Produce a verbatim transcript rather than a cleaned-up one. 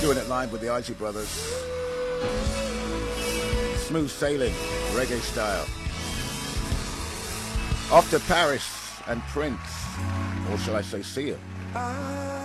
Doing it live with the Isley Brothers. Smooth sailing, reggae style. Off to Paris and Prince. Or shall I say, see you.